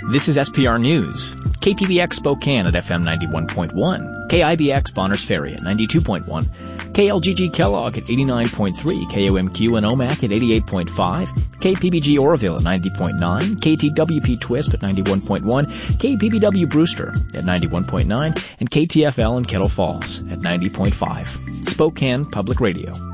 This is SPR News. KPBX Spokane at FM 91.1. KIBX Bonners Ferry at 92.1. KLGG Kellogg at 89.3. KOMQ and OMAC at 88.5. KPBG Oroville at 90.9. KTWP Twisp at 91.1. KPBW Brewster at 91.9. And KTFL in Kettle Falls at 90.5. Spokane Public Radio.